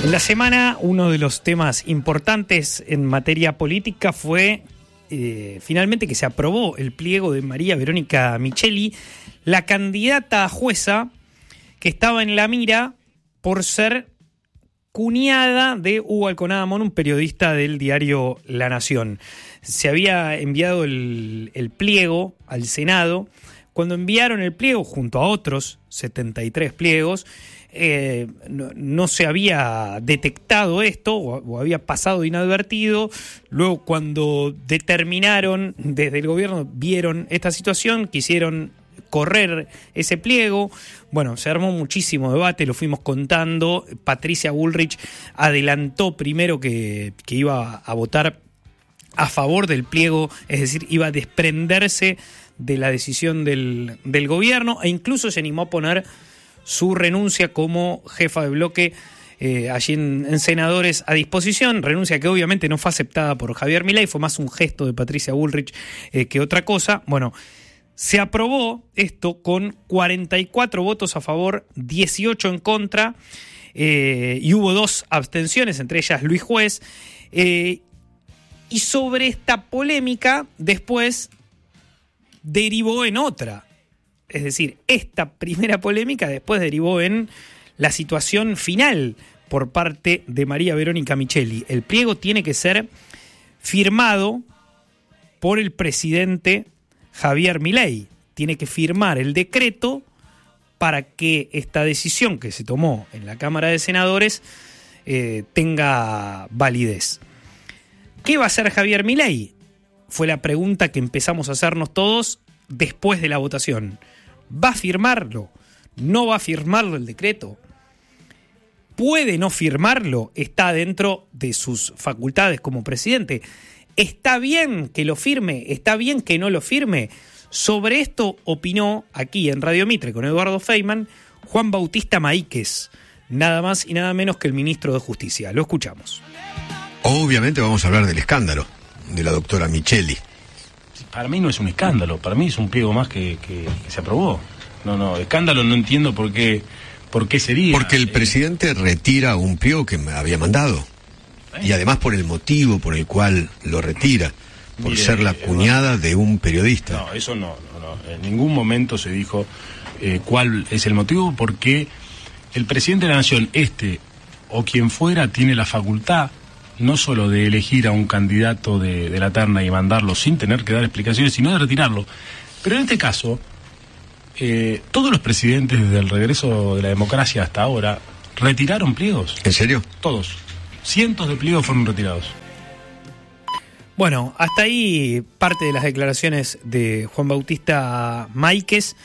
En la semana, uno de los temas importantes en materia política fue finalmente que se aprobó el pliego de María Verónica Micheli, la candidata a jueza que estaba en la mira por ser cuñada de Hugo Alconada Mon, un periodista del diario La Nación. Se había enviado el pliego al Senado. Cuando enviaron el pliego, junto a otros 73 pliegos, no se había detectado esto o había pasado inadvertido. Luego, cuando determinaron desde el gobierno, vieron esta situación, quisieron correr ese pliego. Bueno, se armó muchísimo debate, lo fuimos contando. Patricia Bullrich adelantó primero que iba a votar a favor del pliego, es decir, iba a desprenderse de la decisión del gobierno, e incluso se animó a poner su renuncia como jefa de bloque allí en Senadores a disposición, renuncia que obviamente no fue aceptada por Javier Milei, fue más un gesto de Patricia Bullrich que otra cosa. Bueno, se aprobó esto con 44 votos a favor, 18 en contra, y hubo 2 abstenciones, entre ellas Luis Juez, y sobre esta polémica después derivó en otra. Es decir, esta primera polémica después derivó en la situación final por parte de María Verónica Micheli. El pliego tiene que ser firmado por el presidente Javier Milei. Tiene que firmar el decreto para que esta decisión que se tomó en la Cámara de Senadores tenga validez. ¿Qué va a hacer Javier Milei? Fue la pregunta que empezamos a hacernos todos después de la votación. ¿Va a firmarlo? ¿No va a firmarlo el decreto? ¿Puede no firmarlo? Está dentro de sus facultades como presidente. ¿Está bien que lo firme? ¿Está bien que no lo firme? Sobre esto opinó aquí en Radio Mitre con Eduardo Feynman Juan Bautista Maíquez, nada más y nada menos que el ministro de Justicia. Lo escuchamos. Obviamente vamos a hablar del escándalo de la doctora Micheli. Para mí no es un escándalo, para mí es un pliego más que se aprobó. No, escándalo no entiendo por qué sería. Porque el presidente retira un pliego que me había mandado. Y además por el motivo por el cual lo retira, por ser la cuñada de un periodista. No, eso no. En ningún momento se dijo cuál es el motivo, porque el presidente de la Nación, o quien fuera, tiene la facultad no solo de elegir a un candidato de la terna y mandarlo sin tener que dar explicaciones, sino de retirarlo. Pero en este caso, todos los presidentes desde el regreso de la democracia hasta ahora retiraron pliegos. ¿En serio? Todos. Cientos de pliegos fueron retirados. Bueno, hasta ahí parte de las declaraciones de Juan Bautista Maíquez.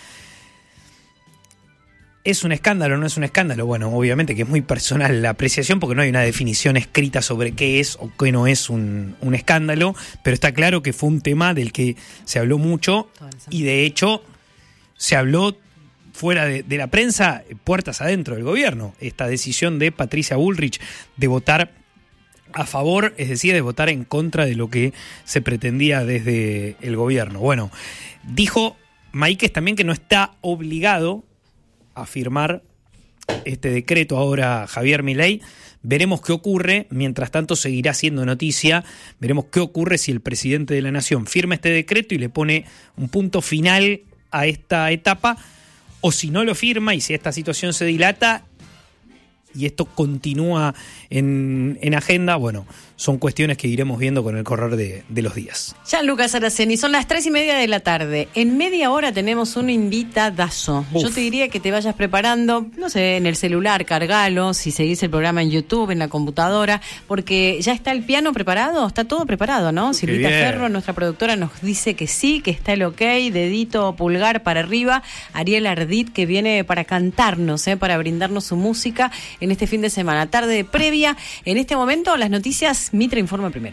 ¿Es un escándalo o no es un escándalo? Bueno, obviamente que es muy personal la apreciación porque no hay una definición escrita sobre qué es o qué no es un escándalo, pero está claro que fue un tema del que se habló mucho y de hecho se habló fuera de la prensa, puertas adentro del gobierno. Esta decisión de Patricia Bullrich de votar a favor, es decir, de votar en contra de lo que se pretendía desde el gobierno. Bueno, dijo Maíquez también que no está obligado a firmar este decreto ahora Javier Milei. Veremos qué ocurre, mientras tanto seguirá siendo noticia, veremos qué ocurre si el presidente de la Nación firma este decreto y le pone un punto final a esta etapa, o si no lo firma y si esta situación se dilata y esto continúa en agenda, bueno, son cuestiones que iremos viendo con el correr de los días. Gianluca Saraceni, son las 3:30 de la tarde. En media hora tenemos un invitadazo. Uf. Yo te diría que te vayas preparando, no sé, en el celular, cargalo, si seguís el programa en YouTube, en la computadora, porque ya está el piano preparado, está todo preparado, ¿no? Silvita Ferro, nuestra productora, nos dice que sí, que está el ok, dedito, pulgar para arriba. Ariel Ardit, que viene para cantarnos, para brindarnos su música en este fin de semana. Tarde previa, en este momento las noticias Mitre informa primero.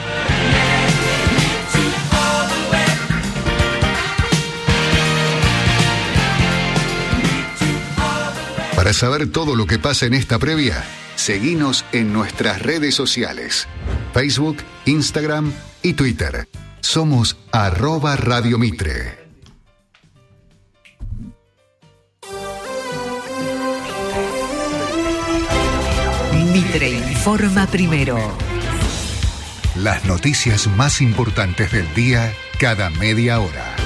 Para saber todo lo que pasa en esta previa, seguinos en nuestras redes sociales: Facebook, Instagram y Twitter. Somos @Radio Mitre. Mitre informa primero. Las noticias más importantes del día cada media hora.